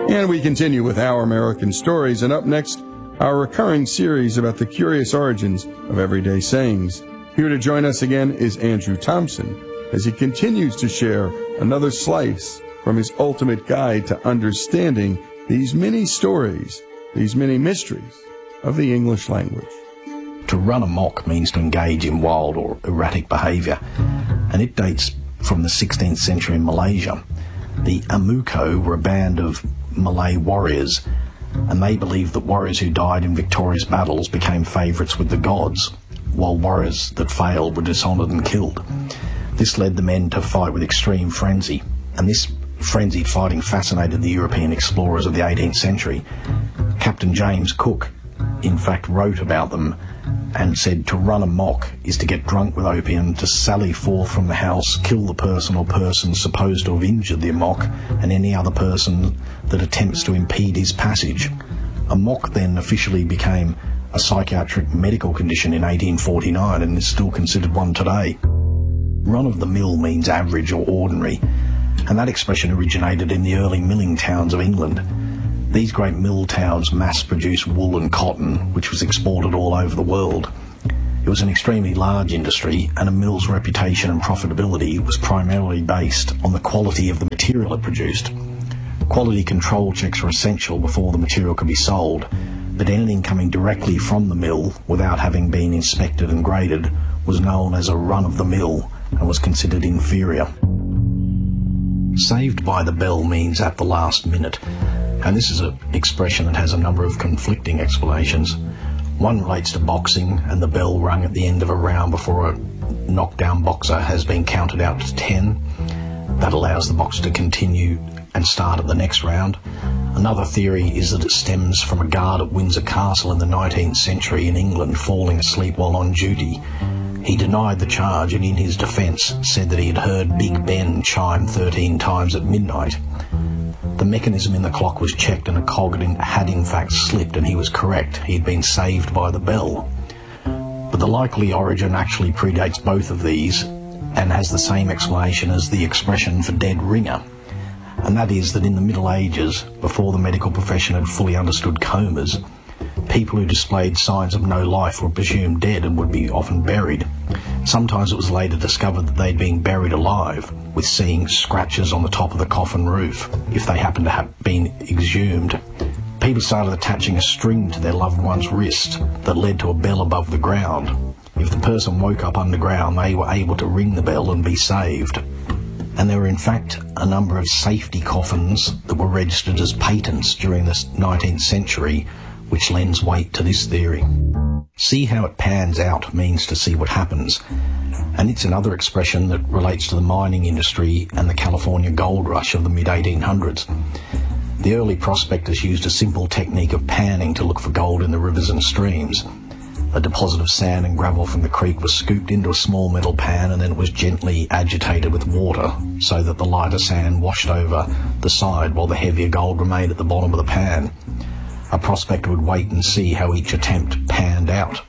And we continue with Our American Stories, and up next, our recurring series about the curious origins of everyday sayings. Here to join us again is Andrew Thompson, as he continues to share another slice from his ultimate guide to understanding these many stories, these many mysteries of the English language. To run amok means to engage in wild or erratic behaviour, and it dates from the 16th century in Malaysia. The Amuko were a band of Malay warriors, and they believed that warriors who died in victorious battles became favourites with the gods, while warriors that failed were dishonoured and killed. This led the men to fight with extreme frenzy, and this frenzied fighting fascinated the European explorers of the 18th century. Captain James Cook, in fact, wrote about them and said to run amok is to get drunk with opium, to sally forth from the house, kill the person or persons supposed to have injured the amok, and any other person that attempts to impede his passage. Amok then officially became a psychiatric medical condition in 1849 and is still considered one today. Run-of-the-mill means average or ordinary, and that expression originated in the early milling towns of England. These great mill towns mass-produced wool and cotton, which was exported all over the world. It was an extremely large industry, and a mill's reputation and profitability was primarily based on the quality of the material it produced. Quality control checks were essential before the material could be sold, but anything coming directly from the mill without having been inspected and graded was known as a run-of-the-mill and was considered inferior. Saved by the bell means at the last minute, and this is an expression that has a number of conflicting explanations. One relates to boxing, and the bell rung at the end of a round before a knockdown boxer has been counted out to 10. That allows the boxer to continue and start at the next round. Another theory is that it stems from a guard at Windsor Castle in the 19th century in England falling asleep while on duty. He denied the charge, and in his defence said that he had heard Big Ben chime 13 times at midnight. The mechanism in the clock was checked, and a cog had in fact slipped, and he was correct. He had been saved by the bell. But the likely origin actually predates both of these and has the same explanation as the expression for dead ringer. And that is that in the Middle Ages, before the medical profession had fully understood comas, people who displayed signs of no life were presumed dead and would be often buried. Sometimes it was later discovered that they'd been buried alive, with seeing scratches on the top of the coffin roof, if they happened to have been exhumed. People started attaching a string to their loved one's wrist that led to a bell above the ground. If the person woke up underground, they were able to ring the bell and be saved. And there were in fact a number of safety coffins that were registered as patents during the 19th century, which lends weight to this theory. See how it pans out means to see what happens, and it's another expression that relates to the mining industry and the California gold rush of the mid-1800s. The early prospectors used a simple technique of panning to look for gold in the rivers and streams. A deposit of sand and gravel from the creek was scooped into a small metal pan, and then it was gently agitated with water so that the lighter sand washed over the side while the heavier gold remained at the bottom of the pan. A prospector would wait and see how each attempt panned out.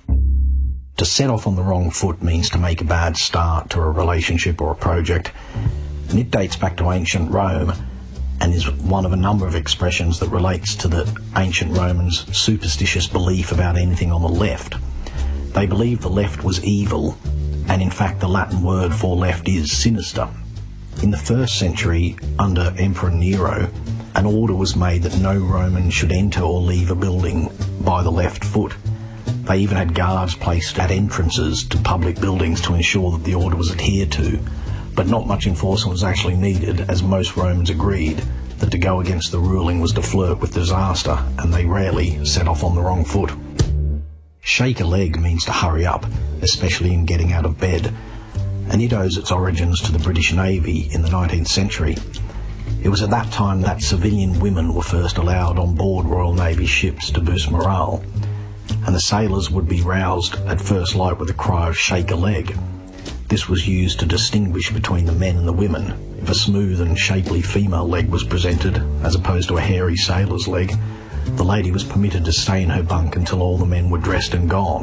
To set off on the wrong foot means to make a bad start to a relationship or a project, and it dates back to ancient Rome and is one of a number of expressions that relates to the ancient Romans' superstitious belief about anything on the left. They believed the left was evil, and in fact the Latin word for left is sinister. In the 1st century, under Emperor Nero, an order was made that no Roman should enter or leave a building by the left foot. They even had guards placed at entrances to public buildings to ensure that the order was adhered to, but not much enforcement was actually needed, as most Romans agreed that to go against the ruling was to flirt with disaster, and they rarely set off on the wrong foot. Shake a leg means to hurry up, especially in getting out of bed, and it owes its origins to the British Navy in the 19th century. It was at that time that civilian women were first allowed on board Royal Navy ships to boost morale, and the sailors would be roused at first light with a cry of "shake a leg." This was used to distinguish between the men and the women. If a smooth and shapely female leg was presented, as opposed to a hairy sailor's leg, the lady was permitted to stay in her bunk until all the men were dressed and gone.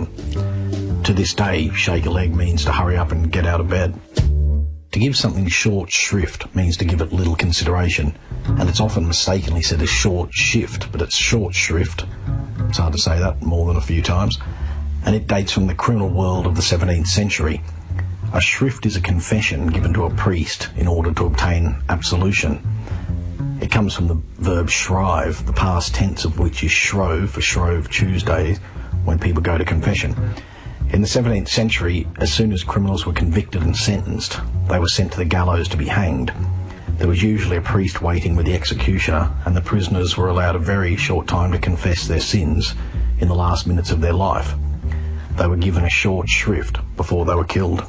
To this day, shake a leg means to hurry up and get out of bed. To give something short shrift means to give it little consideration. and it's often mistakenly said as short shift, but it's short shrift. It's hard to say that more than a few times. And it dates from the criminal world of the 17th century. A shrift is a confession given to a priest in order to obtain absolution. It comes from the verb shrive, the past tense of which is shrove, for Shrove Tuesday, when people go to confession. In the 17th century, as soon as criminals were convicted and sentenced, they were sent to the gallows to be hanged. There was usually a priest waiting with the executioner, and the prisoners were allowed a very short time to confess their sins in the last minutes of their life. They were given a short shrift before they were killed.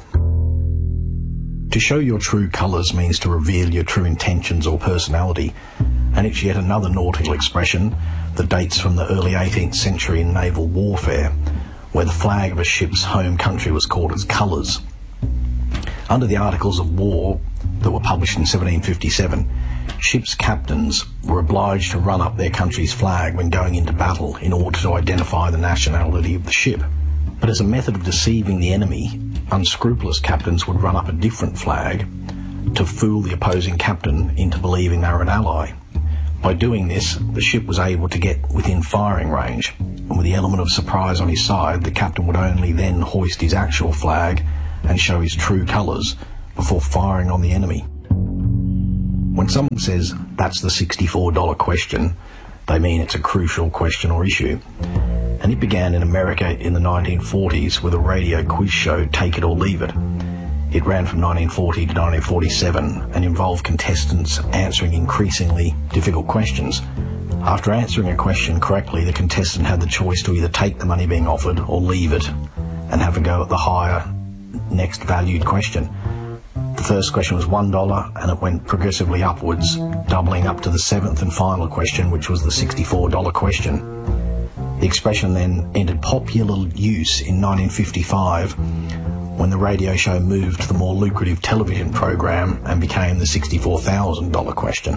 To show your true colours means to reveal your true intentions or personality, and it's yet another nautical expression that dates from the early 18th century in naval warfare, where the flag of a ship's home country was called its colours. Under the Articles of War that were published in 1757, ships' captains were obliged to run up their country's flag when going into battle in order to identify the nationality of the ship. But as a method of deceiving the enemy, unscrupulous captains would run up a different flag to fool the opposing captain into believing they were an ally. By doing this, the ship was able to get within firing range, and with the element of surprise on his side, the captain would only then hoist his actual flag and show his true colours before firing on the enemy. When someone says, "That's the $64 question," they mean it's a crucial question or issue. And it began in America in the 1940s with a radio quiz show, Take It or Leave It. It ran from 1940 to 1947 and involved contestants answering increasingly difficult questions. After answering a question correctly, the contestant had the choice to either take the money being offered or leave it and have a go at the higher next valued question. The first question was $1 and it went progressively upwards, doubling up to the seventh and final question, which was the $64 question. The expression then entered popular use in 1955 when the radio show moved to the more lucrative television program and became the $64,000 question.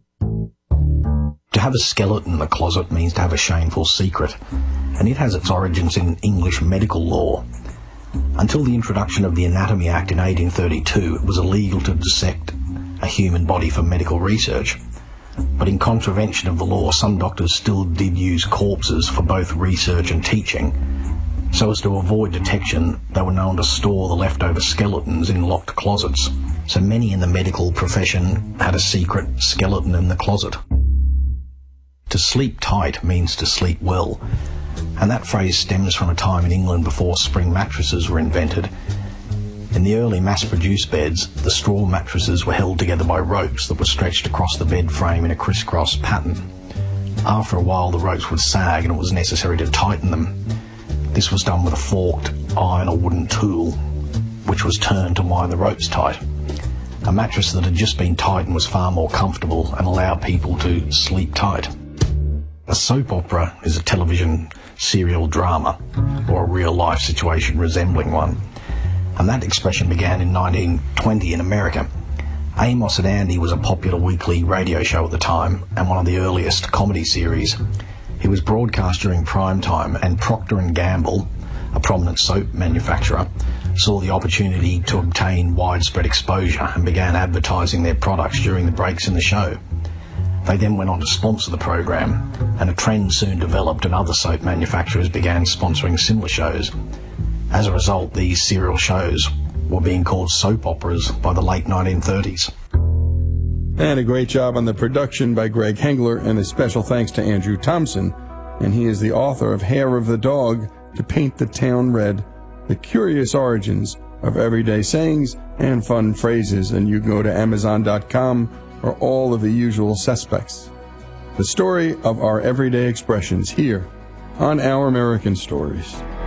To have a skeleton in the closet means to have a shameful secret, and it has its origins in English medical law. Until the introduction of the Anatomy Act in 1832, it was illegal to dissect a human body for medical research. But in contravention of the law, some doctors still did use corpses for both research and teaching. So as to avoid detection, they were known to store the leftover skeletons in locked closets. So many in the medical profession had a secret skeleton in the closet. To sleep tight means to sleep well, and that phrase stems from a time in England before spring mattresses were invented. In the early mass-produced beds, the straw mattresses were held together by ropes that were stretched across the bed frame in a crisscross pattern. After a while, the ropes would sag and it was necessary to tighten them. This was done with a forked iron or wooden tool, which was turned to wind the ropes tight. A mattress that had just been tightened was far more comfortable and allowed people to sleep tight. A soap opera is a television serial drama, or a real-life situation resembling one. And that expression began in 1920 in America. Amos and Andy was a popular weekly radio show at the time and one of the earliest comedy series. It was broadcast during prime time, and Procter & Gamble, a prominent soap manufacturer, saw the opportunity to obtain widespread exposure and began advertising their products during the breaks in the show. They then went on to sponsor the program, and a trend soon developed and other soap manufacturers began sponsoring similar shows. As a result, these serial shows were being called soap operas by the late 1930s. And a great job on the production by Greg Hengler, and a special thanks to Andrew Thompson. And he is the author of Hair of the Dog to Paint the Town Red, The Curious Origins of Everyday Sayings and Fun Phrases. And you go to Amazon.com or all of the usual suspects. The story of our everyday expressions here on Our American Stories.